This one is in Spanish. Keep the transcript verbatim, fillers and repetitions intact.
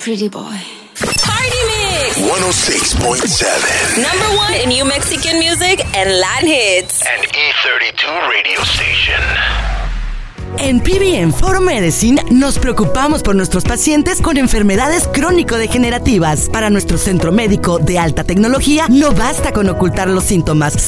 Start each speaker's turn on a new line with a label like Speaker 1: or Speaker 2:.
Speaker 1: pretty boy.
Speaker 2: Party Mix
Speaker 3: one oh six point seven.
Speaker 2: Number one in New Mexican music and Latin hits.
Speaker 3: And E thirty-two radio station.
Speaker 4: En P B M For Medicine nos preocupamos por nuestros pacientes con enfermedades crónico-degenerativas. Para nuestro centro médico de alta tecnología, no basta con ocultar los síntomas,